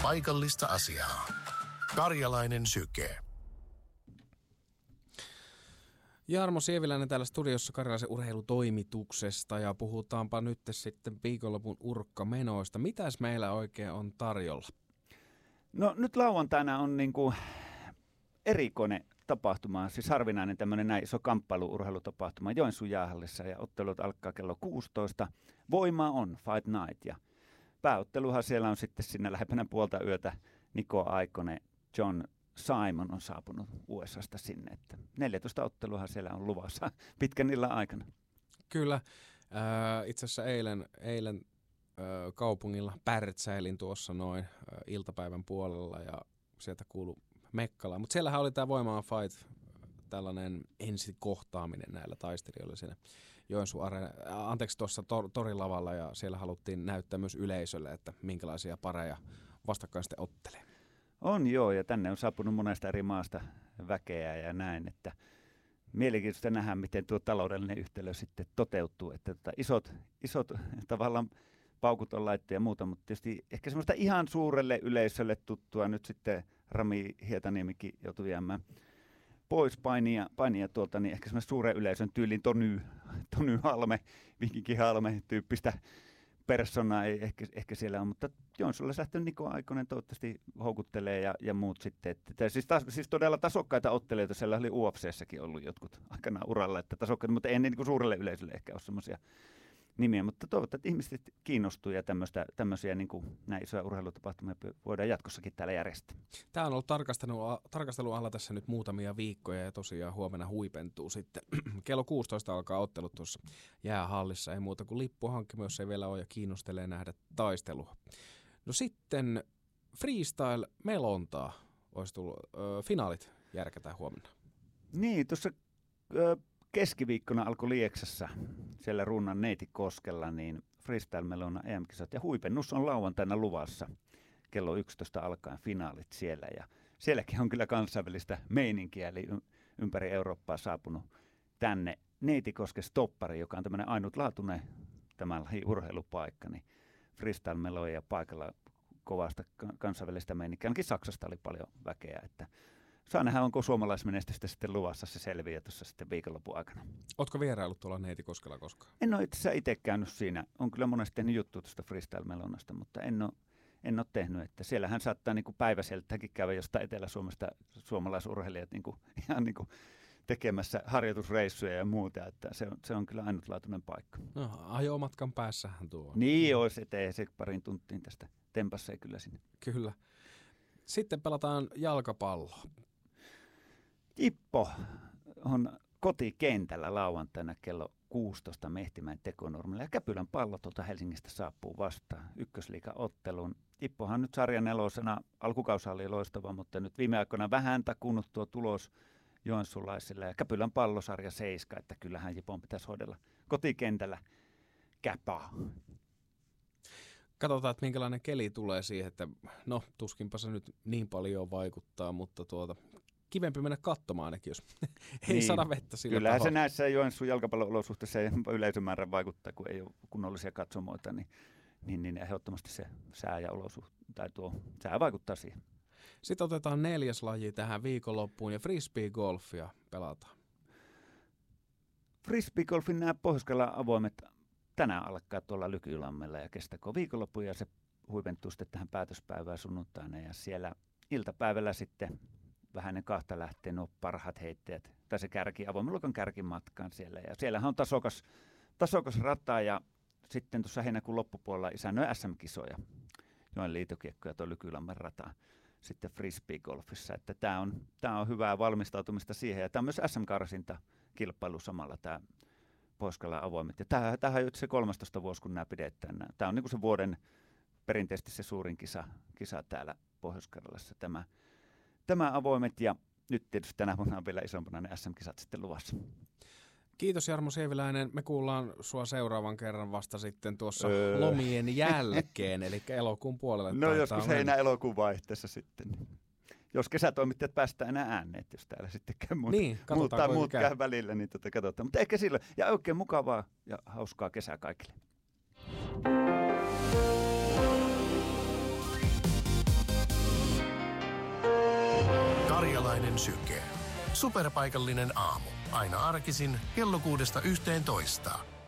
paikallista asiaa. Karjalainen Syke. Jarmo Sieviläinen täällä studiossa Karjalaisen urheilutoimituksesta ja puhutaanpa nyt sitten viikonlopun urkkamenoista. Mitäs meillä oikein on tarjolla? No nyt lauantaina on niinku erikoinen tapahtuma, siis harvinainen tämmöinen näin iso kamppailu-urheilutapahtuma Joensuun jäähallissa ja ottelut alkaa kello 16. Voimaa on Fight Night ja pääotteluhan siellä on sitten siinä lähempänä puolta yötä Niko Aikonen, John Simon on saapunut USAsta sinne, että 14 otteluhan siellä on luvassa pitkän illan aikana. Kyllä, itse asiassa eilen kaupungilla pärtsäilin tuossa noin iltapäivän puolella ja sieltä kuului Mekkalaa. Mutta siellähän oli tämä Voimaa Fight, tällainen ensikohtaaminen näillä taistelijoilla siinä tuossa torilavalla ja siellä haluttiin näyttää myös yleisölle, että minkälaisia pareja vastakkain sitten ottelee. On joo, ja tänne on saapunut monesta eri maasta väkeä ja näin, että mielenkiintoista nähdä, miten tuo taloudellinen yhtälö sitten toteutuu, että isot tavallaan paukut on laittu ja muuta, mutta tietysti ehkä semmoista ihan suurelle yleisölle tuttua nyt sitten Rami Hietaniemikin joutui jäämään pois painia tuolta, niin ehkä semmoista suuren yleisön tyylin Tony Halme, Vikinki Halme tyyppistä personaa ei ehkä siellä on, mutta Joensuulla lähtenyt Niko Aikonen toivottavasti houkuttelee ja muut sitten. Että, siis todella tasokkaita ottelijoita, siellä oli UFC:ssäkin ollut jotkut aikanaan uralla, että tasokkaita, mutta ei niin kuin suurelle yleisölle ehkä ole semmoisia nimiä, mutta toivottavasti että ihmiset kiinnostuu ja tämmöisiä niin kuin näin isoja urheilutapahtumia voidaan jatkossakin täällä järjestää. Tämä on ollut tarkastelun alla tässä nyt muutamia viikkoja ja tosiaan huomenna huipentuu sitten. Kello 16 alkaa ottelut tuossa jäähallissa, ei muuta kuin lippuhankkima, jos ei vielä ole ja kiinnostelee nähdä taistelua. No sitten freestyle-melontaa olisi tullut, finaalit järkätään huomenna. Niin, tuossa keskiviikkona alkoi Lieksassa, siellä Runnan Neitikoskella, niin freestyle-melona EM-kisat ja huipennus on lauantaina luvassa. Kello 11 alkaen finaalit siellä ja sielläkin on kyllä kansainvälistä meininkiä, eli ympäri Eurooppaa saapunut tänne Neitikosken stoppari, joka on tämmöinen ainutlaatuinen tämä urheilupaikka, niin freestyle-meloja paikalla kovasta kansainvälistä meininkiä. Ainakin Saksasta oli paljon väkeä, että saa nähdä, onko suomalaismenestystä sitten luvassa, se selviää tuossa sitten viikonlopun aikana. Ootko vieraillut tuolla Neitikoskella koskaan? En ole itse asiassa itse käynyt siinä. On kyllä monesti tehnyt juttua tuosta freestyle-melonasta, mutta en ole tehnyt. Että siellähän saattaa niin kuin päiväseltäkin käydä jostain Etelä-Suomesta suomalaisurheilijat niin kuin, ihan niin kuin tekemässä harjoitusreissuja ja muuta. Että se on kyllä ainutlaatuinen paikka. No, ajomatkan päässähän tuo. Niin olisi, ettei se parin tuntiin tästä tempassa ei kyllä sinne. Kyllä. Sitten pelataan jalkapalloa. Jippo on kotikentällä lauantaina kello 16 Mehtimäen Tekonurmella ja Käpylän Pallo tuolta Helsingistä saapuu vastaan ykkösliigan otteluun. Jippohan nyt sarjan nelosena, alkukausi oli loistava, mutta nyt viime aikoina vähän takunnut tuo tulos joensuulaisille ja Käpylän Pallosarja 7, että kyllähän Jipon pitäisi hoidella kotikentällä Käpaa. Katsotaan, että minkälainen keli tulee siihen, että no tuskinpa se nyt niin paljon vaikuttaa, mutta kivempi mennä katsomaan ainakin, jos ei niin, saada vettä sillä kyllähän tavalla. se näissä Joensuun jalkapallo-olosuhteissa yleisömäärä vaikuttaa, kun ei ole kunnollisia katsomoita, niin ehdottomasti se sää ja sää vaikuttaa siihen. Sitten otetaan 4. laji tähän viikonloppuun ja frisbee-golfia pelataan. Frisbee-golfin nämä Pohjois-Karjalan avoimet tänään alkaa tuolla Lykylammella ja kestääkö viikonloppuun ja se huipentuu sitten tähän päätöspäivään sunnuntaina ja siellä iltapäivällä sitten vähän ne kahta lähtee nuo parhaat heittäjät, tai se avoimen luokan kärkimatkaan siellä. Ja siellähän on tasokas rata ja sitten tuossa heinäkuun loppupuolella isännöi SM-kisoja, Joen liitokiekko ja tuo Lykylammen rata sitten frisbee-golfissa. Että tämä on hyvää valmistautumista siihen ja tämä on myös SM-karsinta kilpailu samalla tämä Pohjois-Karjalan avoimet. Ja tämähän on jo se 13 vuosi, kun nämä pidetään. Tämä on niin kuin se vuoden perinteisesti se suurin kisa täällä Pohjois-Karjalassa tämä avoimet ja nyt tietysti tänä vuonna on vielä isompana ne SM-kisat sitten luvassa. Kiitos Jarmo Sieviläinen. Me kuullaan sua seuraavan kerran vasta sitten tuossa lomien jälkeen, eli elokuun puolelle. No joskus heinä-elokuun vaihteessa sitten. Jos kesätoimittajat päästään enää ääneen, jos täällä sitten käy muut käy välillä, niin katsotaan. Mutta ehkä silloin. Ja oikein mukavaa ja hauskaa kesää kaikille. Karjalainen syke. Superpaikallinen aamu. Aina arkisin kello 6–11.